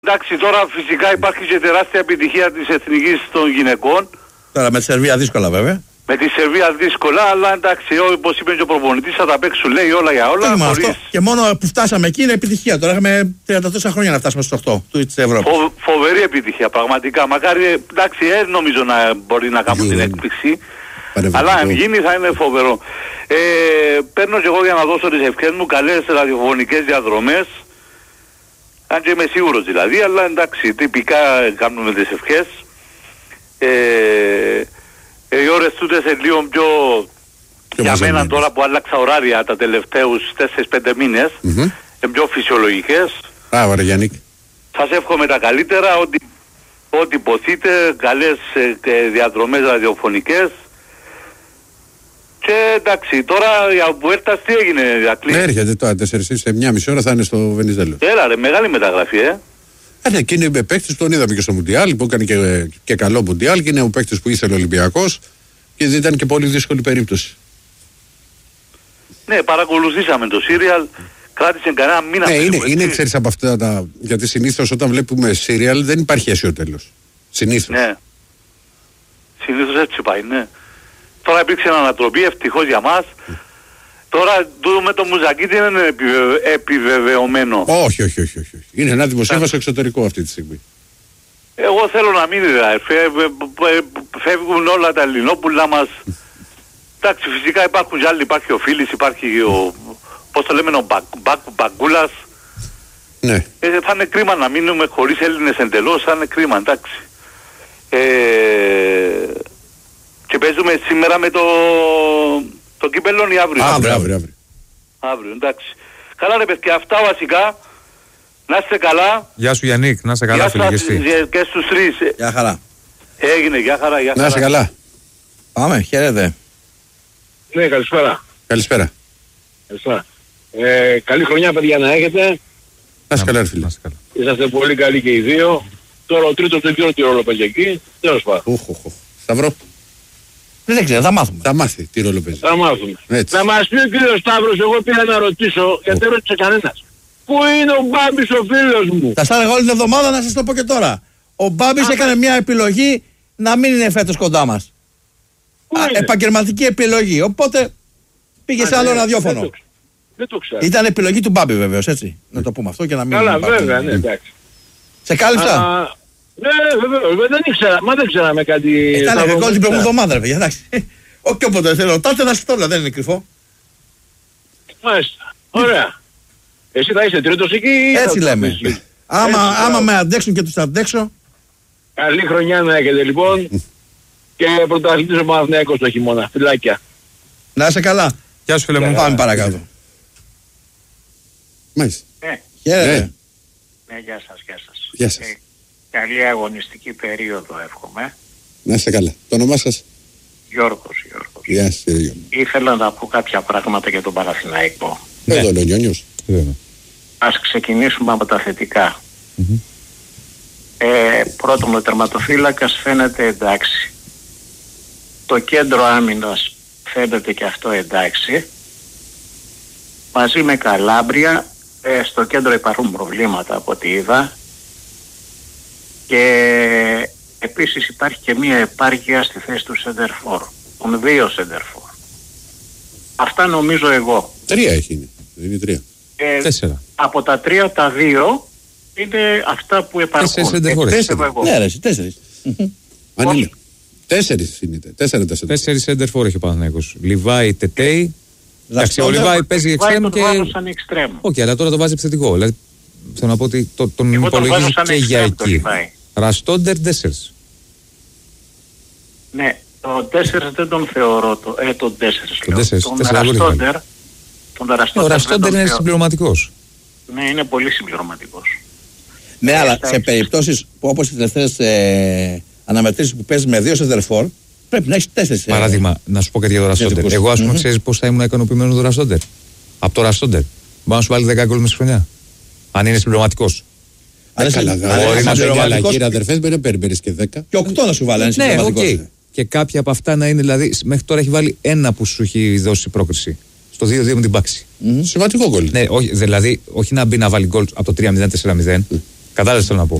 Εντάξει, τώρα φυσικά υπάρχει και τεράστια επιτυχία της εθνικής των γυναικών. Τώρα με τη Σερβία δύσκολα βέβαια. Με τη Σερβία δύσκολα, αλλά εντάξει, όπως είπε και ο προπονητής, θα τα παίξουν λέει όλα για όλα. Χωρίς... αυτό. Και μόνο που φτάσαμε εκεί είναι επιτυχία. Τώρα είχαμε 30 τόσα χρόνια να φτάσουμε στους 8 της Ευρώπης. Φοβερή επιτυχία, πραγματικά. Μακάρι, εντάξει, νομίζω να μπορεί να κάνουν την έκπληξη. Αλλά αν γίνει θα είναι φοβερό. Παίρνω και εγώ για να δώσω τις ευχές μου καλές ραδιοφωνικές διαδρομές. Αν και είμαι σίγουρος δηλαδή, αλλά εντάξει, τυπικά κάνουμε τις ευχές. Οι ώρες τούτες είναι λίγο πιο για μένα τώρα που άλλαξα ωράρια τα τελευταίους 4-5 μήνες, είναι πιο φυσιολογικές. Άρα Γιάννη. Σας εύχομαι τα καλύτερα, ό,τι ποθείτε, καλές διαδρομές ραδιοφωνικές. Και εντάξει, τώρα η Αλμπουέρτας τι έγινε, Ιακλή? Έρχεται τώρα 4 σε μια μισή ώρα θα είναι στο Βενιζέλο. Έλα ρε, μεγάλη μεταγραφή, ναι, και είναι παίκτης, τον είδαμε και στο Μουντιάλ που έκανε και καλό Μουντιάλ και είναι ο παίκτης που ήθελε ο Ολυμπιακός και δεν ήταν και πολύ δύσκολη περίπτωση. Ναι, παρακολουθήσαμε το σύριαλ, κράτησε κανένα μήνα. Ναι, είναι ξέρεις από αυτά τα. Γιατί συνήθως όταν βλέπουμε σύριαλ δεν υπάρχει αίσιο τέλος. Συνήθως. Ναι. Συνήθως έτσι πάει, ναι. Τώρα υπήρξε ανατροπή, ευτυχώς για μας. Τώρα με το Μουζακίτη δεν είναι επιβεβαιωμένο. Όχι. Είναι ένα δημοσίευμα εξωτερικό αυτή τη στιγμή. Εγώ θέλω να μείνει, φεύγουν όλα τα Ελληνόπουλα μας. Εντάξει, φυσικά υπάρχουν και άλλοι, υπάρχει ο Φίλης, υπάρχει ο, πώς το λέμε, ο Μπαγκούλας. Ναι. Θα είναι κρίμα να μείνουμε χωρίς Έλληνες εντελώς, θα είναι κρίμα, εντάξει. Και παίζουμε σήμερα με το κύπελλο ή αύριο. Αύριο, εντάξει. Καλά ρε παιδιά, αυτά βασικά. Να είστε καλά. Γεια σου Γιάννικ, να είστε καλά φίλε και εσύ. Και στους τρεις. Γεια χαρά. Έγινε, γεια χαρά. Να είστε καλά. Πάμε, χαίρετε. Ναι, καλησπέρα. Καλησπέρα. Καλή χρονιά παιδιά να έχετε. Να είστε καλά φίλε. Είσαστε πολύ καλοί και οι δύο. Τώρα ο τρίτος δεν ξέρω τι ρόλο παίζει εκεί. Τέλος πάντων. Σταυρό. Δεν ξέρω, θα μάθουμε. Θα μάθει τι ρόλο παίζει. Θα μάθουμε. Έτσι. Να μας πει ο κύριος Σταύρος, εγώ πήγα να ρωτήσω, γιατί δεν ρώτησε κανένας. Πού είναι ο Μπάμπης ο φίλος μου? Θα στάρω εγώ όλη την εβδομάδα να σας το πω και τώρα. Ο Μπάμπης έκανε μια επιλογή να μην είναι φέτος κοντά μας. Επαγγελματική επιλογή. Οπότε πήγε σε άλλο ραδιόφωνο. Δεν το ξέρω. Ήταν επιλογή του Μπάμπη βεβαίως, έτσι. Να το πούμε αυτό και να μην. Καλά, βέβαια, ναι, εντάξει. Σε κάλυψα. Ναι, βέβαια, δεν ήξερα, μα δεν ξέραμε κάτι. Ήταν εγώ την προηγούμενη εβδομάδα, ρε παιδιά, εντάξει. Όχι όποτε θέλω, ρωτάτε να σας δεν είναι κρυφό. Μάλιστα, ωραία. Εσύ θα είσαι τρίτος εκεί ή έτσι λέμε. Άμα με αντέξουν και τους αντέξω. Καλή χρονιά να έχετε λοιπόν. Και πρωταθλητής ο Παναθηναϊκός το χειμώνα. Φιλάκια. Να είσαι καλά. Γεια σου φίλε μου. Πάμε παρακάτω. Μάλιστα. Χαίρετε. Ναι, γεια σας. Καλή αγωνιστική περίοδο εύχομαι. Να είστε καλά. Το όνομά σας? Γιώργος. Γεια σας Γιώργο. Ήθελα να πω κάποια πράγματα για τον Παναθηναϊκό. Εδώ είναι ο Νιόνιος. Ας ξεκινήσουμε από τα θετικά. Πρώτον, ο τερματοφύλακας φαίνεται εντάξει. Το κέντρο άμυνας φαίνεται και αυτό εντάξει. Μαζί με Καλάμπρια, στο κέντρο υπάρχουν προβλήματα από ό,τι είδα. Και επίσης υπάρχει και μία επάρκεια στη θέση του σεντερφόρ. Των δύο σεντερφόρ. Αυτά νομίζω εγώ. 3 έχει, είναι 3. 4. Από τα 3 τα 2 είναι αυτά που υπάρχουν. 4 σεντερφόρ. Ναι ρε, 4. Αν είναι. 4 είναι. 4 σεντερφόρ έχει ο Παναθηναϊκός. Λιβάη, Τετέι. Εντάξει, ο Λιβάη παίζει εξτρέμ και. Όχι, αλλά τώρα το βάζει επιθετικό. Δηλαδή θέλω να πω ότι τον υπολογίζει και για εκεί. Ραστόντερ 4. Ναι, το 4 δεν τον θεωρώ. Τον 4. Ο Ραστόντερ είναι συμπληρωματικός. Ναι, είναι πολύ συμπληρωματικός. Ναι, αλλά σε περιπτώσεις που όπως οι τελευταίες αναμετρήσεις που παίζει με 2 σεντερφόρ, πρέπει να έχει 4. Παράδειγμα, να σου πω κάτι για το Ραστόντερ. Εγώ, ας πούμε, ξέρεις πώς θα ήμουν ικανοποιημένος το Ραστόντερ. Από το Ραστόντερ. Μπορεί να σου βάλει 10 γκολ μέσα στη χρονιά. Αν είναι συμπληρωματικός. Μπορεί να σου βάλει κύριε αδερφές, μπορεί να παίρνει και 10. Και 8 να σου βάλει, αν είναι συμπληρωματικός. Και κάποια από αυτά να είναι, δηλαδή, μέχρι τώρα έχει βάλει ένα που σου έχει δώσει πρόκριση. Στο 2-2 με την Πάξη. Σημαντικό γκολ. Ναι, δηλαδή, όχι να μπει να βάλει γκολ από το 3-0, 4-0. Κατάλαβες θέλω να πω.